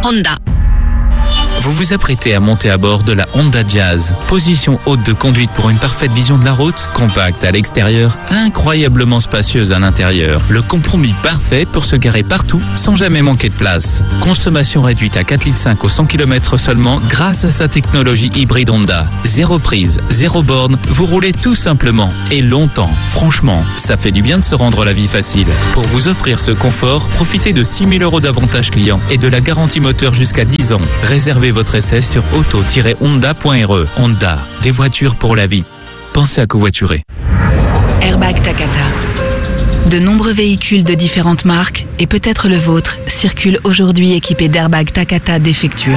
Honda. Vous vous apprêtez à monter à bord de la Honda Jazz. Position haute de conduite pour une parfaite vision de la route, compacte à l'extérieur, incroyablement spacieuse à l'intérieur. Le compromis parfait pour se garer partout sans jamais manquer de place. Consommation réduite à 4,5 litres au 100 km seulement grâce à sa technologie hybride Honda. Zéro prise, zéro borne, vous roulez tout simplement et longtemps. Franchement, ça fait du bien de se rendre la vie facile. Pour vous offrir ce confort, profitez de 6 000 € d'avantages clients et de la garantie moteur jusqu'à 10 ans. Réservez votre essai sur auto-honda.re. Honda, des voitures pour la vie. Pensez à covoiturer. Airbag Takata. De nombreux véhicules de différentes marques, et peut-être le vôtre, circulent aujourd'hui équipés d'airbags Takata défectueux.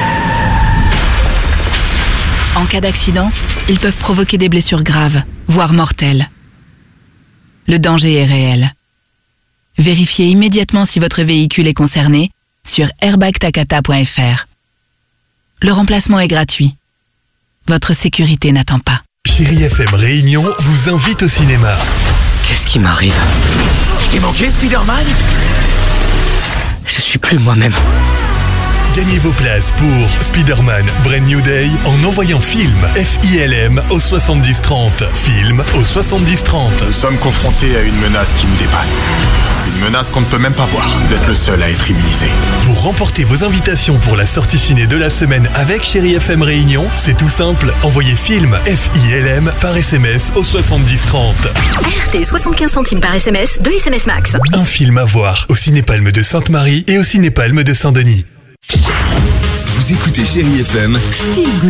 En cas d'accident, ils peuvent provoquer des blessures graves, voire mortelles. Le danger est réel. Vérifiez immédiatement si votre véhicule est concerné sur airbagtakata.fr. Le remplacement est gratuit. Votre sécurité n'attend pas. Chérie FM Réunion vous invite au cinéma. Qu'est-ce qui m'arrive? Je t'ai manqué, Spider-Man? Je suis plus moi-même. Gagnez vos places pour Spider-Man Brand New Day en envoyant film FILM au 7030. Film au 7030. Nous sommes confrontés à une menace qui nous dépasse. Une menace qu'on ne peut même pas voir. Vous êtes le seul à être immunisé. Pour remporter vos invitations pour la sortie ciné de la semaine avec Chérie FM Réunion, c'est tout simple. Envoyez film FILM par SMS au 7030. ART 75 centimes par SMS, 2 SMS max. Un film à voir au Cinépalme de Sainte-Marie et au Cinépalme de Saint-Denis. Vous écoutez Chérie FM. Feel good.